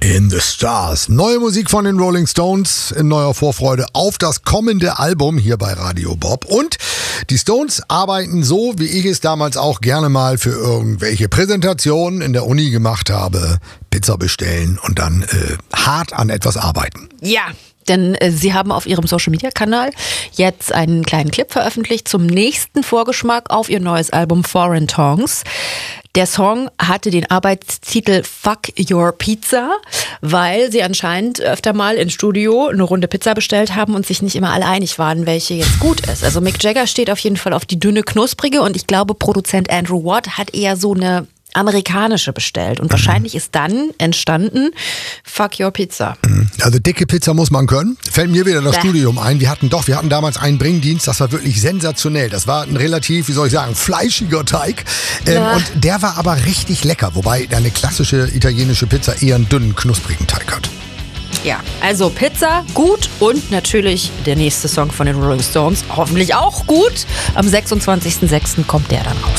In the Stars. Neue Musik von den Rolling Stones in neuer Vorfreude auf das kommende Album hier bei Radio Bob. Und die Stones arbeiten so, wie ich es damals auch gerne mal für irgendwelche Präsentationen in der Uni gemacht habe. Pizza bestellen und dann hart an etwas arbeiten. Ja. Denn sie haben auf ihrem Social-Media-Kanal jetzt einen kleinen Clip veröffentlicht zum nächsten Vorgeschmack auf ihr neues Album Foreign Tongues. Der Song hatte den Arbeitstitel Fuck Your Pizza, weil sie anscheinend öfter mal ins Studio eine Runde Pizza bestellt haben und sich nicht immer alle einig waren, welche jetzt gut ist. Also Mick Jagger steht auf jeden Fall auf die dünne, knusprige und ich glaube, Produzent Andrew Watt hat eher so eine amerikanische bestellt. Und wahrscheinlich ist dann entstanden Fuck Your Pizza. Also dicke Pizza muss man können. Fällt mir wieder das Studium ein. Wir hatten damals einen Bringdienst, das war wirklich sensationell. Das war ein relativ, fleischiger Teig. Und der war aber richtig lecker. Wobei eine klassische italienische Pizza eher einen dünnen, knusprigen Teig hat. Ja, also Pizza gut und natürlich der nächste Song von den Rolling Stones hoffentlich auch gut. Am 26.06. kommt der dann raus.